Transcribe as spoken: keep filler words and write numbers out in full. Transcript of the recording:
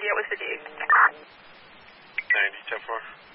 India, what was the date? ninety ten four.